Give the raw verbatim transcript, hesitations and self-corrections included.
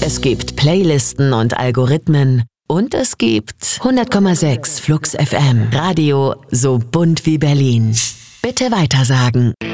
Es gibt Playlisten und Algorithmen. Und es gibt hundert Komma sechs Flux F M. Radio so bunt wie Berlin. Bitte weitersagen.